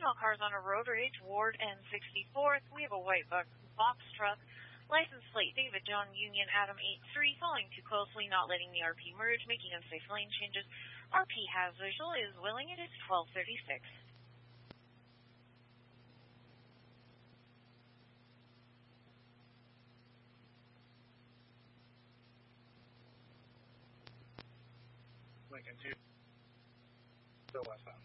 all cars on a road rage, Ward and 64th. We have a white box truck. License plate, David John Union Adam 83, following too closely, not letting the RP merge, making unsafe lane changes. RP has visual, is willing, it is 1236. Lincoln 2, still westbound.